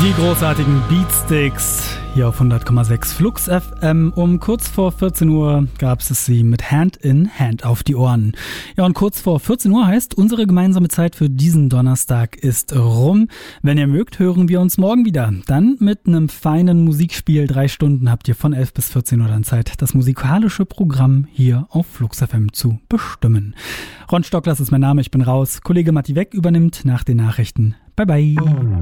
Die großartigen Beatsticks hier auf 100,6 Flux FM. Um kurz vor 14 Uhr gab es sie mit Hand in Hand auf die Ohren. Ja, und kurz vor 14 Uhr heißt, unsere gemeinsame Zeit für diesen Donnerstag ist rum. Wenn ihr mögt, hören wir uns morgen wieder. Dann mit einem feinen Musikspiel. 3 Stunden habt ihr von 11 bis 14 Uhr dann Zeit, das musikalische Programm hier auf Flux FM zu bestimmen. Ron Stocklers ist mein Name, ich bin raus. Kollege Matti Weck übernimmt nach den Nachrichten. Bye bye.